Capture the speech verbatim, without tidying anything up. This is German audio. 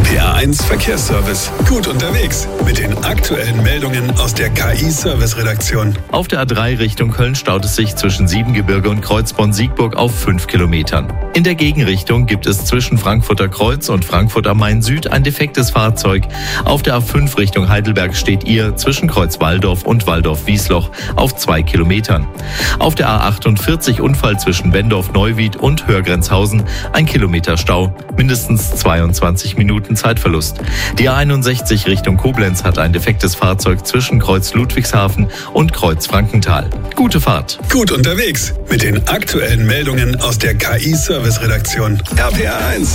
P R eins Verkehrsservice. Gut unterwegs mit den aktuellen Meldungen aus der K I-Service-Redaktion. Auf der A drei Richtung Köln staut es sich zwischen Siebengebirge und Kreuzborn-Siegburg auf fünf Kilometern. In der Gegenrichtung gibt es zwischen Frankfurter Kreuz und Frankfurt am Main Süd ein defektes Fahrzeug. Auf der A fünf Richtung Heidelberg steht ihr zwischen Kreuz Walldorf und Walldorf-Wiesloch auf zwei Kilometern. Auf der A achtundvierzig Unfall zwischen Bendorf-Neuwied und Hörgrenzhausen, ein Kilometer Stau, mindestens zweiundzwanzig Minuten Zeitverlust. Die A einundsechzig Richtung Koblenz hat ein defektes Fahrzeug zwischen Kreuz Ludwigshafen und Kreuz Frankenthal. Gute Fahrt. Gut unterwegs mit den aktuellen Meldungen aus der K I-Service-Redaktion. R P R eins.